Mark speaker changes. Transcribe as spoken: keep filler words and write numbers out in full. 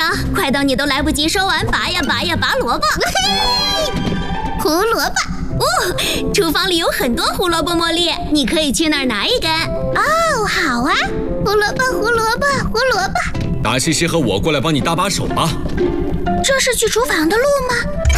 Speaker 1: 快到你都来不及收完，拔呀拔呀拔萝卜。
Speaker 2: 胡萝卜。
Speaker 1: 哦，厨房里有很多胡萝卜，茉莉，你可以去那儿拿一根。
Speaker 2: 哦，好啊，胡萝卜，胡萝卜，胡萝卜。
Speaker 3: 大西西和我过来帮你搭把手吧。
Speaker 2: 这是去厨房的路吗？